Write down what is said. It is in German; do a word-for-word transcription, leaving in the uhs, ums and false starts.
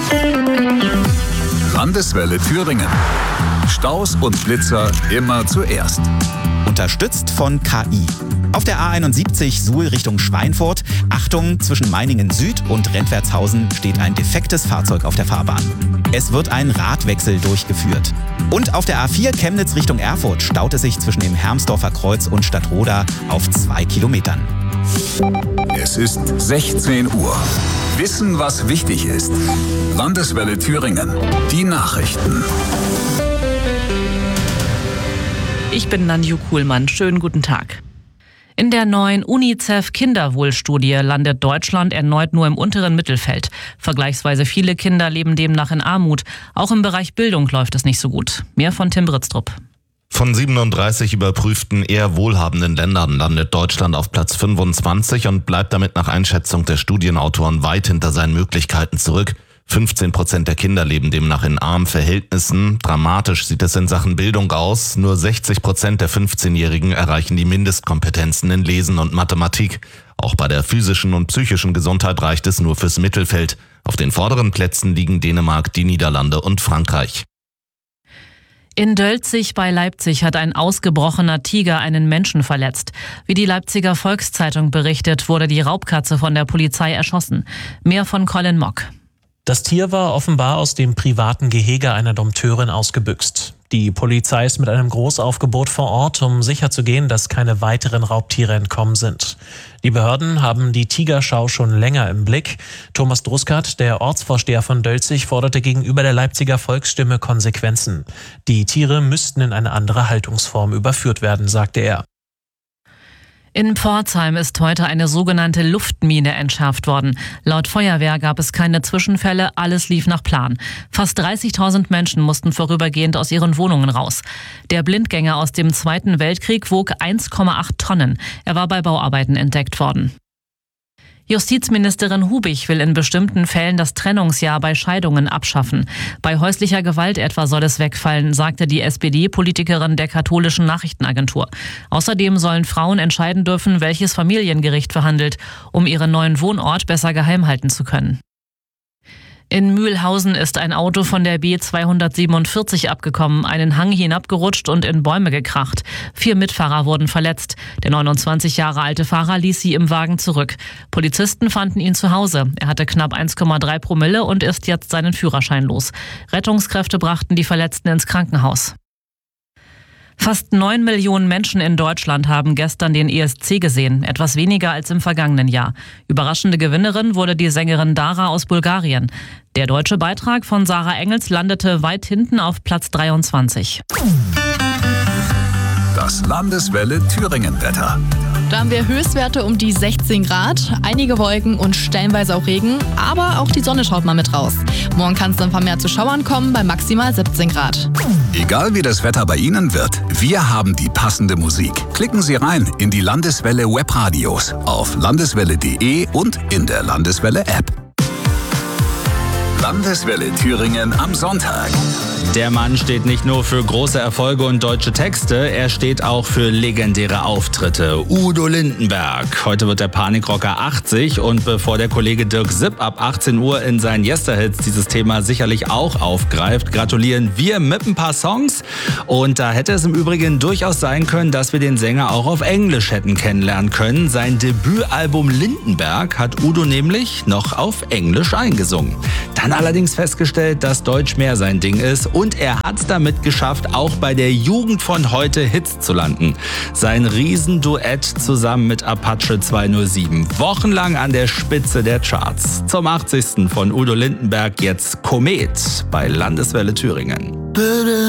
Landeswelle Thüringen. Staus und Blitzer immer zuerst. Unterstützt von K I. Auf der A einundsiebzig Suhl Richtung Schweinfurt. Achtung, zwischen Meiningen Süd und Rentwertshausen steht ein defektes Fahrzeug auf der Fahrbahn. Es wird ein Radwechsel durchgeführt. Und auf der A vier Chemnitz Richtung Erfurt staut es sich zwischen dem Hermsdorfer Kreuz und Stadtroda auf zwei Kilometern. Es ist sechzehn Uhr. Wissen, was wichtig ist. Landeswelle Thüringen. Die Nachrichten. Ich bin Nanju Kuhlmann. Schönen guten Tag. In der neuen UNICEF-Kinderwohlstudie landet Deutschland erneut nur im unteren Mittelfeld. Vergleichsweise viele Kinder leben demnach in Armut. Auch im Bereich Bildung läuft es nicht so gut. Mehr von Tim Britztrup. Von siebenunddreißig überprüften eher wohlhabenden Ländern landet Deutschland auf Platz fünfundzwanzig und bleibt damit nach Einschätzung der Studienautoren weit hinter seinen Möglichkeiten zurück. fünfzehn Prozent der Kinder leben demnach in armen Verhältnissen. Dramatisch sieht es in Sachen Bildung aus. Nur sechzig Prozent der fünfzehnjährigen erreichen die Mindestkompetenzen in Lesen und Mathematik. Auch bei der physischen und psychischen Gesundheit reicht es nur fürs Mittelfeld. Auf den vorderen Plätzen liegen Dänemark, die Niederlande und Frankreich. In Dölzig bei Leipzig hat ein ausgebrochener Tiger einen Menschen verletzt. Wie die Leipziger Volkszeitung berichtet, wurde die Raubkatze von der Polizei erschossen. Mehr von Colin Mock. Das Tier war offenbar aus dem privaten Gehege einer Dompteurin ausgebüxt. Die Polizei ist mit einem Großaufgebot vor Ort, um sicherzugehen, dass keine weiteren Raubtiere entkommen sind. Die Behörden haben die Tigerschau schon länger im Blick. Thomas Druskert, der Ortsvorsteher von Dölzig, forderte gegenüber der Leipziger Volksstimme Konsequenzen. Die Tiere müssten in eine andere Haltungsform überführt werden, sagte er. In Pforzheim ist heute eine sogenannte Luftmine entschärft worden. Laut Feuerwehr gab es keine Zwischenfälle, alles lief nach Plan. Fast dreißigtausend Menschen mussten vorübergehend aus ihren Wohnungen raus. Der Blindgänger aus dem Zweiten Weltkrieg wog eins Komma acht Tonnen. Er war bei Bauarbeiten entdeckt worden. Justizministerin Hubich will in bestimmten Fällen das Trennungsjahr bei Scheidungen abschaffen. Bei häuslicher Gewalt etwa soll es wegfallen, sagte die S P D-Politikerin der katholischen Nachrichtenagentur. Außerdem sollen Frauen entscheiden dürfen, welches Familiengericht verhandelt, um ihren neuen Wohnort besser geheim halten zu können. In Mühlhausen ist ein Auto von der B zweihundertsiebenundvierzig abgekommen, einen Hang hinabgerutscht und in Bäume gekracht. Vier Mitfahrer wurden verletzt. Der neunundzwanzig Jahre alte Fahrer ließ sie im Wagen zurück. Polizisten fanden ihn zu Hause. Er hatte knapp eins Komma drei Promille und ist jetzt seinen Führerschein los. Rettungskräfte brachten die Verletzten ins Krankenhaus. Fast neun Millionen Menschen in Deutschland haben gestern den E S C gesehen, etwas weniger als im vergangenen Jahr. Überraschende Gewinnerin wurde die Sängerin Dara aus Bulgarien. Der deutsche Beitrag von Sarah Engels landete weit hinten auf Platz dreiundzwanzig. Das Landeswelle Thüringen-Wetter. Da haben wir Höchstwerte um die sechzehn Grad, einige Wolken und stellenweise auch Regen, aber auch die Sonne schaut mal mit raus. Morgen kann es dann vermehrt zu Schauern kommen bei maximal siebzehn Grad. Egal wie das Wetter bei Ihnen wird, wir haben die passende Musik. Klicken Sie rein in die Landeswelle Webradios auf landeswelle punkt de und in der Landeswelle App. Landeswelle Thüringen am Sonntag. Der Mann steht nicht nur für große Erfolge und deutsche Texte, er steht auch für legendäre Auftritte. Udo Lindenberg. Heute wird der Panikrocker achtzig und bevor der Kollege Dirk Sipp ab achtzehn Uhr in seinen Yesterhits dieses Thema sicherlich auch aufgreift, gratulieren wir mit ein paar Songs. Und da hätte es im Übrigen durchaus sein können, dass wir den Sänger auch auf Englisch hätten kennenlernen können. Sein Debütalbum Lindenberg hat Udo nämlich noch auf Englisch eingesungen. Dann allerdings festgestellt, dass Deutsch mehr sein Ding ist und er hat es damit geschafft, auch bei der Jugend von heute Hits zu landen. Sein Riesenduett zusammen mit Apache zweihundertsieben, wochenlang an der Spitze der Charts. Zum achtzigsten von Udo Lindenberg jetzt Komet bei Landeswelle Thüringen.